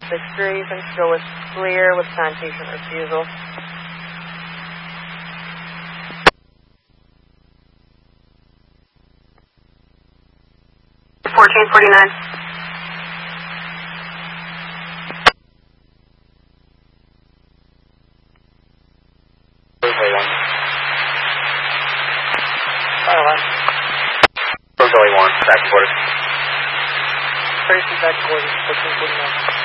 1463, you can go with clear with citation refusal. 1449. Roselle 1, back to quarters. 32 back to quarters, 1449.